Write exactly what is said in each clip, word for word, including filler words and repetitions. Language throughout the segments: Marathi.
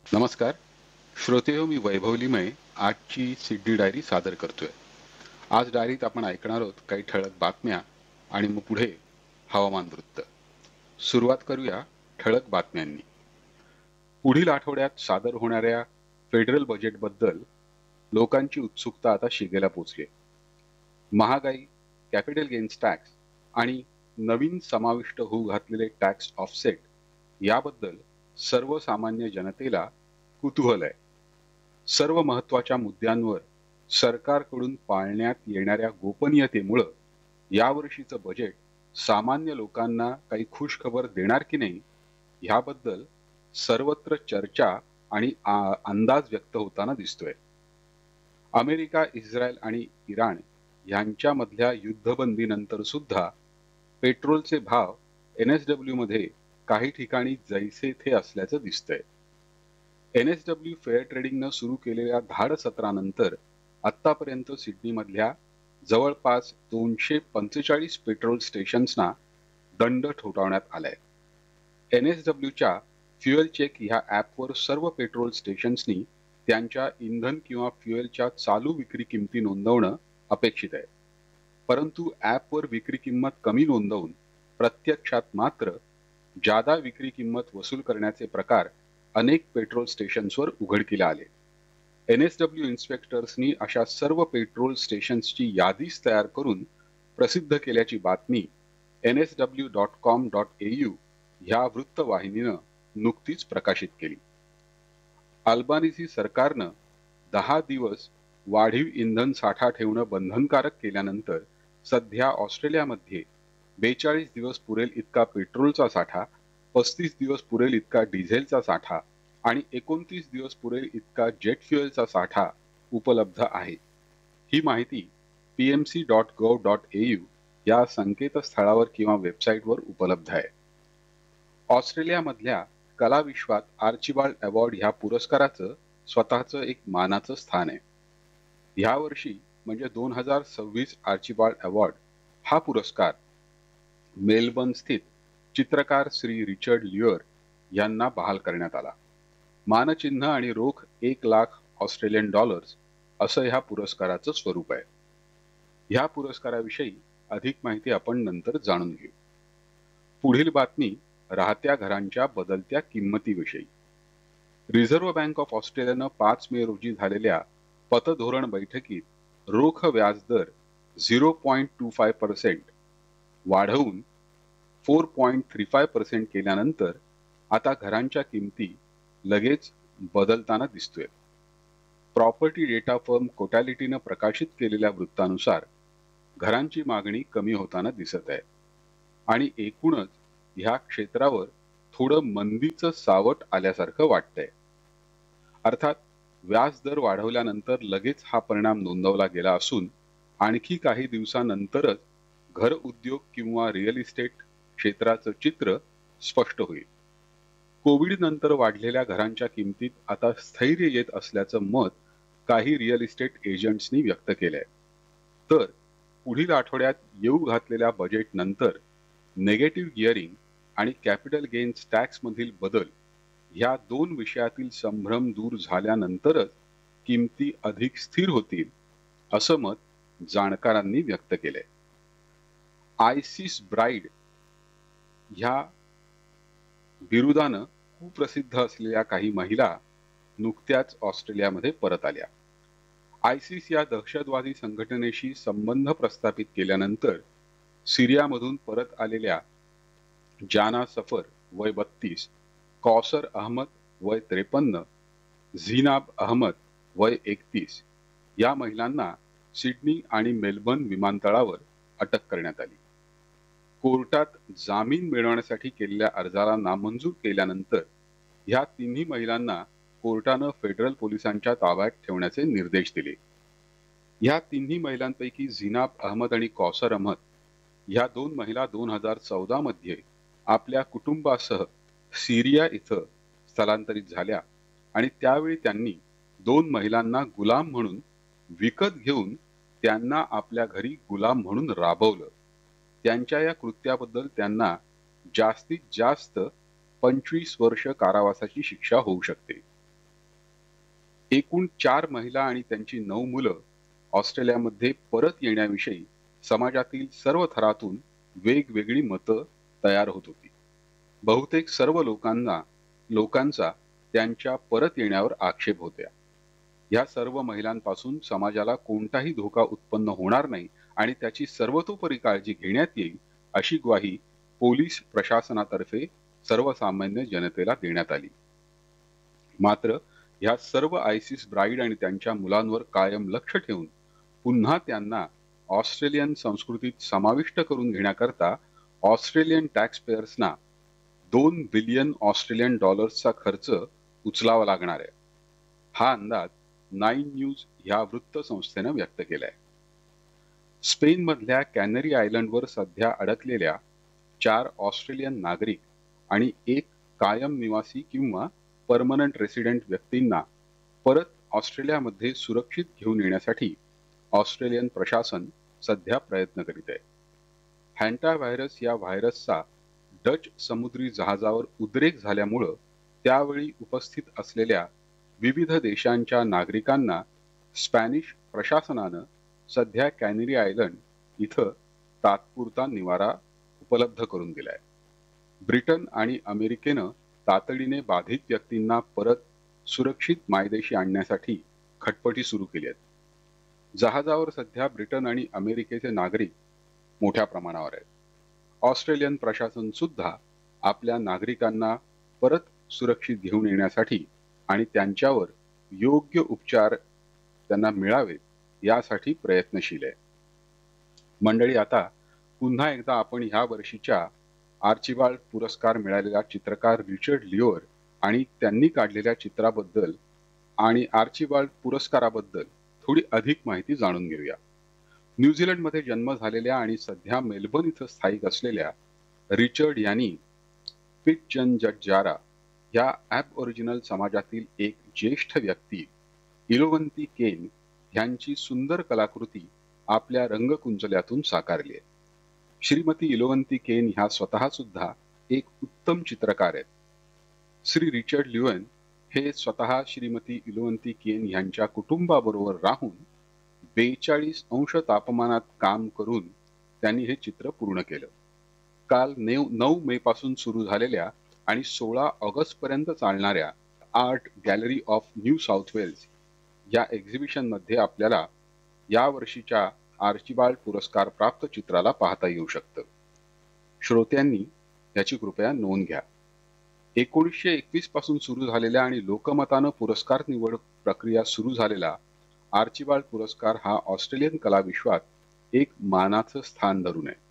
नमस्कार श्रोतेहो, मी वैभव लिमये आजची सिडनी डायरी सादर करतोय. आज डायरीत आपण ऐकणार आहोत काही ठळक बातम्या आणि मग पुढे हवामान वृत्त. सुरुवात करूया ठळक बातम्यांनी. पुढील आठवड्यात सादर होणाऱ्या फेडरल बजेटबद्दल लोकांची उत्सुकता आता शिगेला पोहोचली. महागाई, कॅपिटल गेन्स टॅक्स आणि नवीन समाविष्ट होऊ घातलेले टॅक्स ऑफसेट याबद्दल सर्वसामान्य जनतेला कुतूहल आहे. सर्व महत्वाच्या मुद्द्यांवर सरकारकडून पाळण्यात येणाऱ्या गोपनीयतेमुळं यावर्षीचं बजेट सामान्य लोकांना काही खुशखबर देणार की नाही ह्याबद्दल सर्वत्र चर्चा आणि आ- अंदाज व्यक्त होताना दिसतोय. अमेरिका, इस्रायल आणि इराण यांच्यामधल्या युद्धबंदीनंतर सुद्धा पेट्रोलचे भाव एन एस डब्ल्यू मध्ये काही ठिकाणी जैसे थे असल्याचं दिसतंय. एन एस डब्ल्यू फेअर ट्रेडिंगनं सुरू केलेल्या धाड सत्रानंतर आतापर्यंत सिडनीमधल्या जवळपास दोनशे पंचेचाळीस पेट्रोल स्टेशन्सना दंड ठोठावण्यात आलाय. एन एस डब्ल्यूच्या फ्युएल चेक ह्या ॲपवर सर्व पेट्रोल स्टेशन्सनी त्यांच्या इंधन किंवा फ्युएलच्या चालू विक्री किमती नोंदवणं अपेक्षित आहे. परंतु ॲपवर विक्री किंमत कमी नोंदवून प्रत्यक्षात मात्र जादा विक्री किंमत वसूल करण्याचे प्रकार अनेक पेट्रोल स्टेशन्सवर उघडकीला आले. एन एस डब्ल्यू इन्स्पेक्टर्सनी अशा सर्व पेट्रोल स्टेशन्सची यादीच तयार करून प्रसिद्ध केल्याची बातमी N S W dot com dot A you ह्या वृत्तवाहिनीनं नुकतीच प्रकाशित केली. अल्बानिझी सरकारनं दहा दिवस वाढीव इंधन साठा ठेवणं बंधनकारक केल्यानंतर सध्या ऑस्ट्रेलियामध्ये बेचाळीस दिवस पुरेल इतका पेट्रोलचा साठा, पस्तीस दिवस पुरेल इतका डिझेलचा साठा आणि एकोणतीस दिवस पुरेल इतका जेट फ्युएलचा साठा उपलब्ध आहे. ही माहिती P M C dot gov dot A you या संकेतस्थळावर किंवा वेबसाईटवर उपलब्ध आहे. ऑस्ट्रेलियामधल्या कला विश्वात आर्चिबाल्ड अवॉर्ड ह्या पुरस्काराचं स्वतःचं एक मानाचं स्थान आहे. ह्या वर्षी म्हणजे दोन हजार सव्वीस आर्चिबाल्ड अवॉर्ड हा पुरस्कार मेलबर्न स्थित चित्रकार श्री रिचर्ड ल्युअर यांना बहाल करण्यात आला. मानचिन्ह आणि रोख एक लाख ऑस्ट्रेलियन डॉलर्स असं ह्या पुरस्काराचं स्वरूप आहे. ह्या पुरस्काराविषयी अधिक माहिती आपण नंतर जाणून घेऊ. पुढील बातमी राहत्या घरांच्या बदलत्या किंमतीविषयी. रिझर्व्ह बँक ऑफ ऑस्ट्रेलियानं पाच मे रोजी झालेल्या पतधोरण बैठकीत रोख व्याजदर zero point two five percent वाढवून four point three five percent केल्यानंतर आता घरांच्या किमती लगेच बदलताना दिसतोय. प्रॉपर्टी डेटा फर्म कोटॅलिटीनं प्रकाशित केलेल्या वृत्तानुसार घरांची मागणी कमी होताना दिसत आहे आणि एकूणच ह्या क्षेत्रावर थोडं मंदीचं सावट आल्यासारखं वाटतंय. अर्थात व्याज दर वाढवल्यानंतर लगेच हा परिणाम नोंदवला गेला असून आणखी काही दिवसानंतरच घर उद्योग किंवा रिअल इस्टेट क्षेत्राचं चित्र स्पष्ट होईल. कोविड नंतर वाढलेल्या घरांच्या किमतीत आता स्थैर्य येत असल्याचं मत काही रिअल इस्टेट एजंट्सनी व्यक्त केलंय. तर पुढील आठवड्यात येऊ घातलेल्या बजेट नंतर नेगेटिव्ह गिअरिंग आणि कॅपिटल गेन्स टॅक्स मधील बदल ह्या दोन विषयातील संभ्रम दूर झाल्यानंतरच किमती अधिक स्थिर होतील असं मत जाणकारांनी व्यक्त केलंय. आयसिस ब्राईड ह्या बिरुदानं कुप्रसिद्ध असलेल्या काही महिला नुकत्याच ऑस्ट्रेलियामध्ये परत आल्या. आयसिस या दहशतवादी संघटनेशी संबंध प्रस्थापित केल्यानंतर सिरियामधून परत आलेल्या जाना सफर वय बत्तीस, कौसर अहमद वय त्रेपन्न, झीनाब अहमद वय एकतीस या महिलांना सिडनी आणि मेलबर्न विमानतळावर अटक करण्यात आली. कोर्टात जामीन मिळवण्यासाठी केलेल्या अर्जाला नामंजूर केल्यानंतर ह्या तिन्ही महिलांना कोर्टानं फेडरल पोलिसांच्या ताब्यात ठेवण्याचे निर्देश दिले. ह्या तिन्ही महिलांपैकी झीनाब अहमद आणि कौसर अहमद ह्या दोन महिला दोन हजार चौदा मध्ये आपल्या कुटुंबासह सिरिया इथं स्थलांतरित झाल्या आणि त्यावेळी त्यांनी दोन महिलांना गुलाम म्हणून विकत घेऊन त्यांना आपल्या घरी गुलाम म्हणून राबवलं. त्यांच्या या कृत्याबद्दल त्यांना जास्तीत जास्त पंचवीस वर्ष कारावासाची शिक्षा होऊ शकते. एकूण चार महिला आणि त्यांची नऊ मुलं ऑस्ट्रेलियामध्ये परत येण्याविषयी समाजातील सर्व थरातून वेगवेगळी मतं तयार होत होती. बहुतेक सर्व लोकांना लोकांचा त्यांच्या परत येण्यावर आक्षेप होत्या. या सर्व महिलांपासून समाजाला कोणताही धोका उत्पन्न होणार नाही आणि त्याची सर्वतोपरी काळजी घेण्यात येईल अशी ग्वाही पोलीस प्रशासनातर्फे सर्वसामान्य जनतेला देण्यात आली. मात्र ह्या सर्व आयसिस ब्राईड आणि त्यांच्या मुलांवर कायम लक्ष ठेवून पुन्हा त्यांना ऑस्ट्रेलियन संस्कृतीत समाविष्ट करून घेण्याकरता ऑस्ट्रेलियन टॅक्स पेयर्सना दोन बिलियन ऑस्ट्रेलियन डॉलर्सचा खर्च उचलावा लागणार आहे. हा अंदाज नाईन न्यूज ह्या वृत्तसंस्थेनं व्यक्त केलाय. स्पेन मधल्या कॅनरी आयलंडवर सध्या अडकलेल्या चार ऑस्ट्रेलियन नागरिक आणि एक कायम निवासी किंवा परमनंट रेसिडेंट व्यक्तींना परत ऑस्ट्रेलियामध्ये सुरक्षित घेऊन येण्यासाठी ऑस्ट्रेलियन प्रशासन सध्या प्रयत्न करीत आहे. हॅन्टा व्हायरस या व्हायरसचा डच समुद्री जहाजावर उद्रेक झाल्यामुळं त्यावेळी उपस्थित असलेल्या विविध देशांच्या नागरिकांना स्पॅनिश प्रशासनानं सध्या कॅनरी आयलंड इथं तात्पुरता निवारा उपलब्ध करून दिलाय. ब्रिटन आणि अमेरिकेनं तातडीने बाधित व्यक्तींना परत सुरक्षित मायदेशी आणण्यासाठी खटपटी सुरू केली आहेत. जहाजावर सध्या ब्रिटन आणि अमेरिकेचे नागरिक मोठ्या प्रमाणावर आहेत. ऑस्ट्रेलियन प्रशासन सुद्धा आपल्या नागरिकांना परत सुरक्षित घेऊन येण्यासाठी आणि त्यांच्यावर योग्य उपचार त्यांना मिळावेत यासाठी प्रयत्नशील आहे. मंडळी, आता पुन्हा एकदा आपण ह्या वर्षीच्या आर्चिबाल्ड पुरस्कार मिळालेला चित्रकार रिचर्ड लिओर आणि त्यांनी काढलेल्या चित्राबद्दल आणि आर्चिबाल्ड पुरस्काराबद्दल थोडी अधिक माहिती जाणून घेऊया. न्यूझीलंडमध्ये जन्म झालेल्या आणि सध्या मेलबर्न इथं स्थायिक असलेल्या रिचर्ड यांनी पिटजनजटजारा या ॲबओरिजिनल समाजातील एक ज्येष्ठ व्यक्ती इलोवंती केन ह्यांची सुंदर कलाकृती आपल्या रंगकुंचल्यातून साकारली आहे. श्रीमती इलोवंती केन ह्या स्वतः सुद्धा एक उत्तम चित्रकार आहेत. श्री रिचर्ड ल्युएन हे स्वतः श्रीमती इलोवंती केन ह्यांच्या कुटुंबाबरोबर राहून बेचाळीस अंश तापमानात काम करून त्यांनी हे चित्र पूर्ण केलं. काल नऊ मे पासून सुरू झालेल्या आणि सोळा ऑगस्ट पर्यंत चालणाऱ्या art gallery of new south Wales या एक्झिबिशन मध्ये आपल्याला या वर्षीच्या आर्चिबाल्ड पुरस्कार प्राप्त चित्राला पाहता येऊ शकतं. श्रोत्यांनी याची कृपया नोंद घ्या. एकोणीसशे एकवीस पासून सुरू झालेल्या आणि लोकमतानं पुरस्कार निवड प्रक्रिया सुरू झालेला आर्चिबाल्ड पुरस्कार हा ऑस्ट्रेलियन कलाविश्वात एक मानाचं स्थान धरून आहे.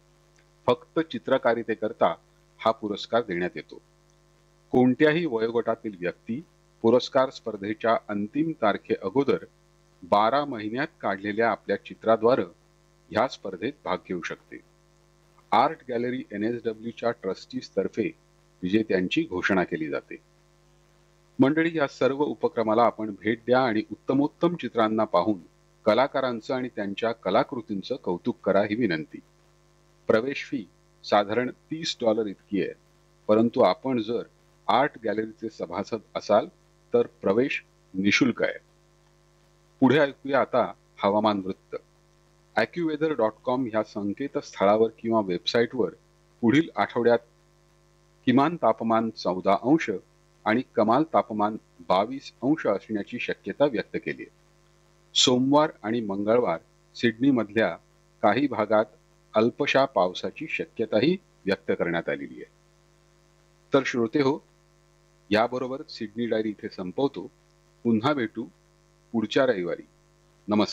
फक्त चित्रकारितेकरता हा पुरस्कार देण्यात येतो. कोणत्याही वयोगटातील व्यक्ती पुरस्कार स्पर्धेच्या अंतिम तारखे अगोदर बारा महिन्यात काढलेल्या आपल्या चित्राद्वारे ह्या स्पर्धेत भाग घेऊ शकते. Art gallery N S W च्या ट्रस्टीज तर्फे विजेत्यांची घोषणा केली जाते. मंडळी, या सर्व उपक्रमाला आपण भेट द्या आणि उत्तमोत्तम चित्रांना पाहून कलाकारांचं आणि त्यांच्या कलाकृतींचं कौतुक करा ही विनंती. प्रवेश फी साधारण तीस डॉलर इतकी आहे, परंतु आपण जर आर्ट गॅलरीचे सभासद असाल तर प्रवेश निशुल्क आहे. पुढे ऐकूया आता हवामान वृत्त. ॲक्युवेदर डॉट कॉम ह्या संकेतस्थळावर किंवा वेबसाईटवर पुढील आठवड्यात किमान तापमान चौदा अंश आणि कमाल तापमान बावीस अंश असण्याची शक्यता व्यक्त केली आहे. सोमवार आणि मंगळवार सिडनी मधल्या काही भागात अल्पशा पावसाची शक्यताही व्यक्त करण्यात आलेली आहे. तर श्रोते हो, याबरोबर सिडनी डायरी इथे संपवतो. पुन्हा भेटू पुढच्या रविवारी. नमस्कार.